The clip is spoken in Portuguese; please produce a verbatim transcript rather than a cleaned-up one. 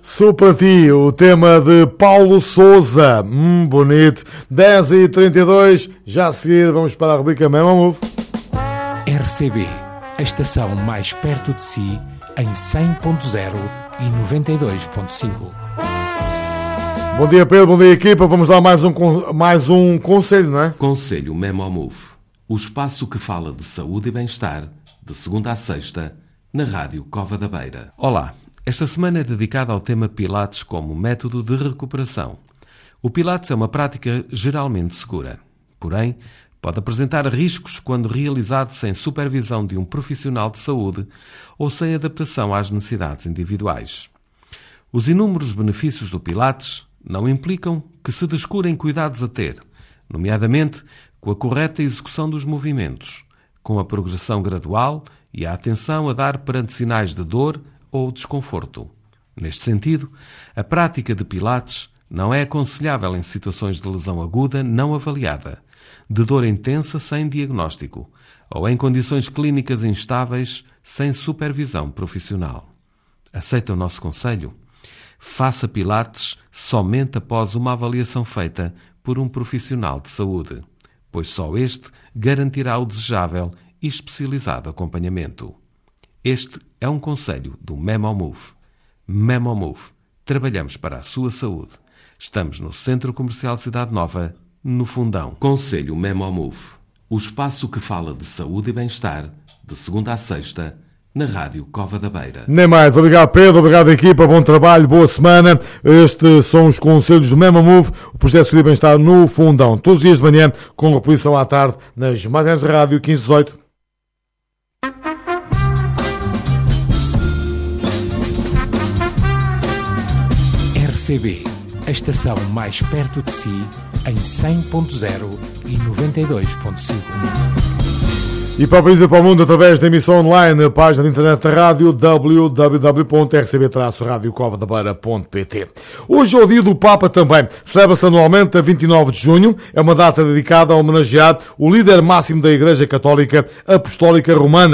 Sou para ti, o tema de Paulo Sousa. Hum, bonito. dez e trinta e dois, já a seguir vamos para a rubrica Memo Move. R C B, a estação mais perto de si, em cem ponto zero e noventa e dois ponto cinco. Bom dia, Pedro, bom dia, equipa. Vamos dar mais um, mais um conselho, não é? Conselho Memo Move, o espaço que fala de saúde e bem-estar, de segunda a sexta, na Rádio Cova da Beira. Olá, esta semana é dedicada ao tema Pilates como método de recuperação. O Pilates é uma prática geralmente segura, porém, pode apresentar riscos quando realizado sem supervisão de um profissional de saúde ou sem adaptação às necessidades individuais. Os inúmeros benefícios do Pilates não implicam que se descurem cuidados a ter, nomeadamente com a correta execução dos movimentos, com a progressão gradual e a atenção a dar perante sinais de dor ou desconforto. Neste sentido, a prática de Pilates não é aconselhável em situações de lesão aguda não avaliada, de dor intensa sem diagnóstico ou em condições clínicas instáveis sem supervisão profissional. Aceita o nosso conselho? Faça Pilates somente após uma avaliação feita por um profissional de saúde, pois só este garantirá o desejável e especializado acompanhamento. Este é um conselho do Memo Move. Memo Move. Trabalhamos para a sua saúde. Estamos no Centro Comercial Cidade Nova, no Fundão. Conselho Memo Move. O espaço que fala de saúde e bem-estar, de segunda a sexta, na Rádio Cova da Beira. Nem mais. Obrigado, Pedro. Obrigado, equipa. Bom trabalho. Boa semana. Estes são os conselhos do Memo Move, o projeto de saúde e bem-estar no Fundão. Todos os dias de manhã, com reposição à tarde, nas manhãs da Rádio quinze dezoito. R C B, a estação mais perto de si, em cem ponto zero e noventa e dois ponto cinco. E para o país e para o mundo, através da emissão online, a página de internet da rádio, w w w ponto r c b traço radio cova da beira ponto p t. Hoje é o dia do Papa também. Celebra-se anualmente a vinte e nove de junho. É uma data dedicada a homenagear o líder máximo da Igreja Católica Apostólica Romana.